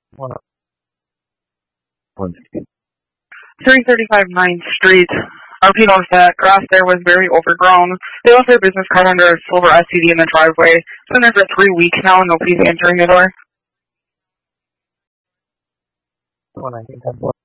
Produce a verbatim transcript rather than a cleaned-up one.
One three thirty-five ninth Street. Our P noticed that grass there was very overgrown. They left their business card under a silver S U V in the driveway. It's been there for three weeks now, and nobody's answering the door. one nineteen ten four.